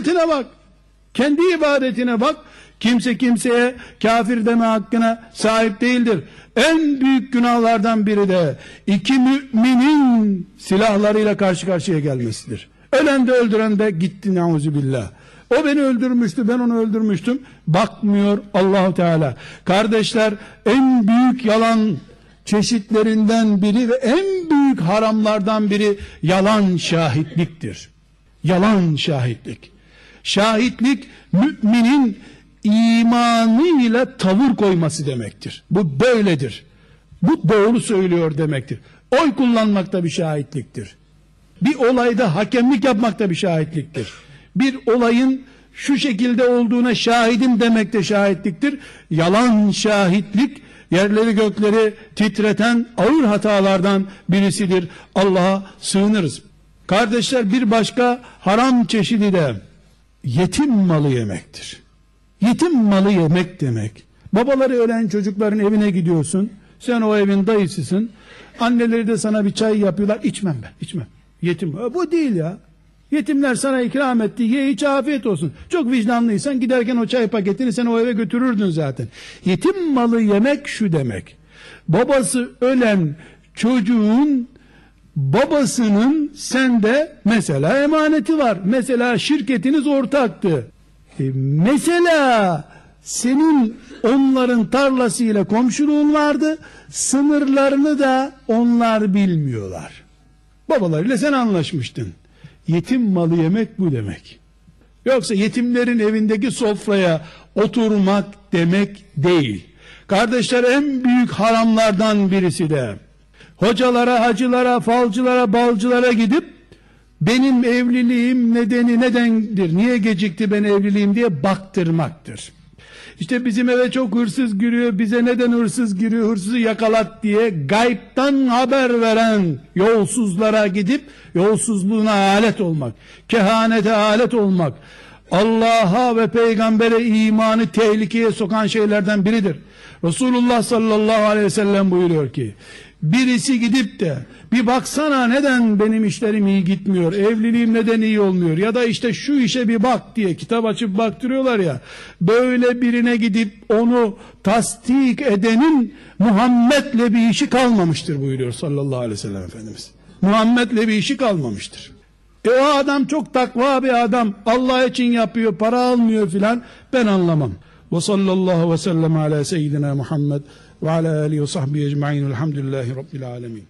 ibadetine bak. Kendi ibadetine bak. Kimse kimseye kafir deme hakkına sahip değildir. En büyük günahlardan biri de iki müminin silahlarıyla karşı karşıya gelmesidir. Ölen de öldüren de gitti, neuzubillah. O beni öldürmüştü, ben onu öldürmüştüm. Bakmıyor Allahu Teala. Kardeşler, en büyük yalan çeşitlerinden biri ve en büyük haramlardan biri yalan şahitliktir. Yalan şahitlik. Şahitlik müminin imanıyla tavır koyması demektir. Bu böyledir. Bu doğru söylüyor demektir. Oy kullanmak da bir şahitliktir. Bir olayda hakemlik yapmak da bir şahitliktir. Bir olayın şu şekilde olduğuna şahidim demek de şahitliktir. Yalan şahitlik yerleri gökleri titreten ağır hatalardan birisidir. Allah'a sığınırız. Kardeşler, bir başka haram çeşidi de yetim malı yemektir. Yetim malı yemek demek. Babaları ölen çocukların evine gidiyorsun. Sen o evin dayısısın. Anneleri de sana bir çay yapıyorlar. İçmem ben, içmem. Yetim. Bu değil ya. Yetimler sana ikram etti. Ye iç, afiyet olsun. Çok vicdanlıysan giderken o çay paketini sen o eve götürürdün zaten. Yetim malı yemek şu demek. Babası ölen çocuğun babasının sende mesela emaneti var. Mesela şirketiniz ortaktı. Mesela senin onların tarlasıyla komşuluğun vardı. Sınırlarını da onlar bilmiyorlar. Babalarıyla sen anlaşmıştın. Yetim malı yemek bu demek. Yoksa yetimlerin evindeki sofraya oturmak demek değil. Kardeşler, en büyük haramlardan birisi de hocalara, hacılara, falcılara, balcılara gidip benim evliliğim nedendir, niye gecikti ben evliliğim diye baktırmaktır. İşte bizim eve çok hırsız giriyor, bize neden hırsız giriyor, hırsızı yakalat diye gaybtan haber veren yolsuzlara gidip yolsuzluğuna alet olmak, kehanete alet olmak, Allah'a ve peygambere imanı tehlikeye sokan şeylerden biridir. Resulullah sallallahu aleyhi ve sellem buyuruyor ki, birisi gidip de bir baksana neden benim işlerim iyi gitmiyor, evliliğim neden iyi olmuyor, ya da işte şu işe bir bak diye kitap açıp baktırıyorlar ya, böyle birine gidip onu tasdik edenin Muhammed'le bir işi kalmamıştır buyuruyor sallallahu aleyhi ve sellem Efendimiz. Muhammed'le bir işi kalmamıştır. O adam çok takva bir adam, Allah için yapıyor, para almıyor filan, ben anlamam. Ve sallallahu ve sellem ala seyyidina Muhammed ve ala alihi ve sahbihi ecma'in velhamdülillahi rabbil alemin.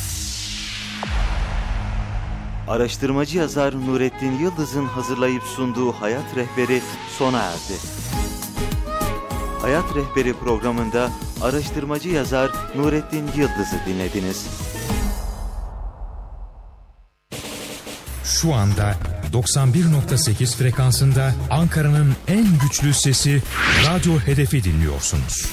Araştırmacı yazar Nurettin Yıldız'ın hazırlayıp sunduğu Hayat Rehberi sona erdi. Hayat Rehberi programında araştırmacı yazar Nurettin Yıldız'ı dinlediniz. Şu anda 91.8 frekansında Ankara'nın en güçlü sesi Radyo Hedef'i dinliyorsunuz.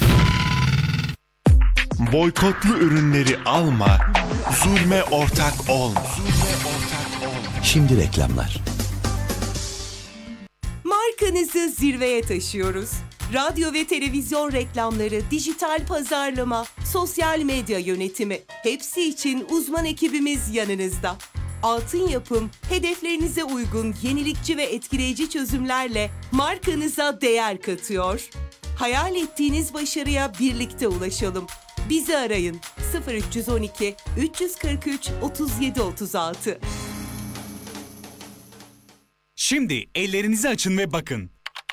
Boykotlu ürünleri alma, zulme ortak olma. Şimdi reklamlar. Markanızı zirveye taşıyoruz. Radyo ve televizyon reklamları, dijital pazarlama, sosyal medya yönetimi, hepsi için uzman ekibimiz yanınızda. Altın Yapım, hedeflerinize uygun yenilikçi ve etkileyici çözümlerle markanıza değer katıyor. Hayal ettiğiniz başarıya birlikte ulaşalım. Bizi arayın 0312 343 3736. Şimdi ellerinizi açın ve bakın.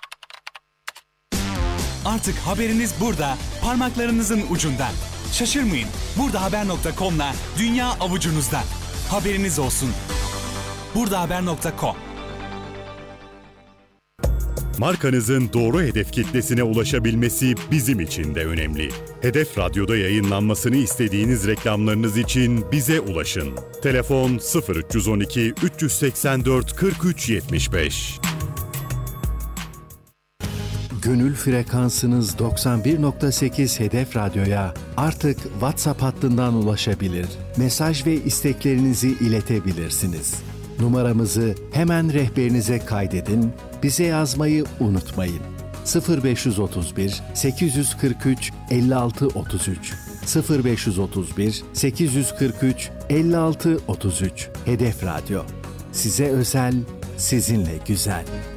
Artık haberiniz burada, parmaklarınızın ucunda. Şaşırmayın, buradahaber.com'la dünya avucunuzda. Haberiniz olsun. buradahaber.com. Markanızın doğru hedef kitlesine ulaşabilmesi bizim için de önemli. Hedef Radyo'da yayınlanmasını istediğiniz reklamlarınız için bize ulaşın. Telefon 0312 384 43 75. Gönül frekansınız 91.8 Hedef Radyo'ya artık WhatsApp hattından ulaşabilir, mesaj ve isteklerinizi iletebilirsiniz. Numaramızı hemen rehberinize kaydedin, bize yazmayı unutmayın. 0531 843 56 33 0531 843 56 33 Hedef Radyo. Size özel, sizinle güzel.